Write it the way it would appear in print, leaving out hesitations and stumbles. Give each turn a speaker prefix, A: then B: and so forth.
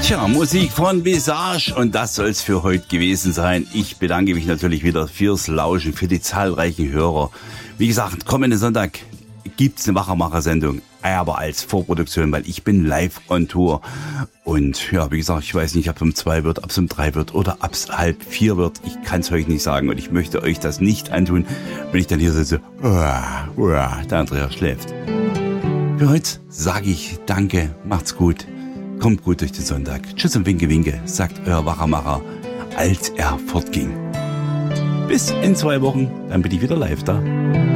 A: Tja, Musik von Visage und das soll's für heute gewesen sein. Ich bedanke mich natürlich wieder fürs Lauschen, für die zahlreichen Hörer. Wie gesagt, kommenden Sonntag gibt's eine Wachermacher-Sendung, aber als Vorproduktion, weil ich bin live on Tour. Und ja, wie gesagt, ich weiß nicht, ob es um 2 wird, ob es um 3 wird oder ob es 3:30 wird. Ich kann es euch nicht sagen und ich möchte euch das nicht antun, wenn ich dann hier sitze, der Andreas schläft. Für heute sage ich danke, macht's gut. Kommt gut durch den Sonntag. Tschüss und Winke, Winke, sagt euer Wachermacher, als er fortging. Bis in 2 Wochen, dann bin ich wieder live da.